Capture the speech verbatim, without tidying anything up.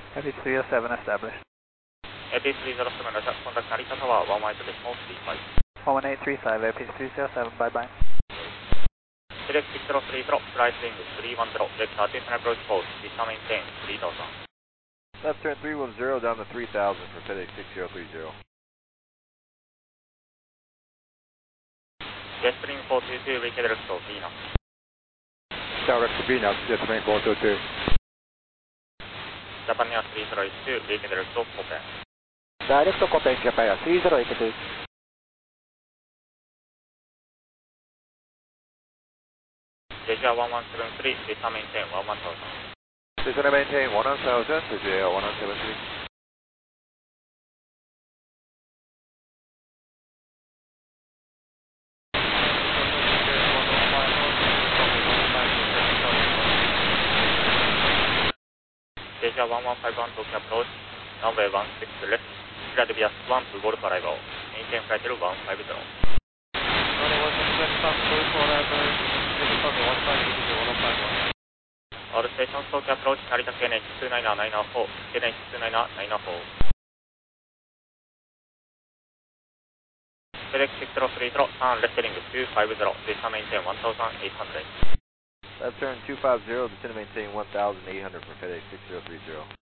F H three oh seven established. F H three oh seven, roger. Contact Narita Tower, one one eight decimal three five. one one eight three five, F H three oh seven, bye bye. FedEx six zero three zero, flight wing three one zero, left attention approach course, visa maintain three thousand. Left turn three one zero down to three thousand for FedEx six zero three zero. Jetstream four two two, weak direct to Venus. Direct to Venus, Jetstream four two two. Japan Air three zero eight two, weak direct to Kopen. Direct to Kopen, Japan Air three zero eight two. Jeju one one seven three, visa maintain one one thousand. Visa maintain one one thousand, Jeju one one seven three. Jeju one one five one, Tokyo approach, runway one six left, flight via one to Golf arrival, maintain flight level one five zero. All stations, Tokyo approach, Narita K N H two nine nine nine four, K N H two nine nine four. FedEx six zero three zero, turn left heading two five zero, visa maintain one thousand eight hundred. Left turn two five zero, descend maintain one thousand eight hundred for FedEx six zero three zero.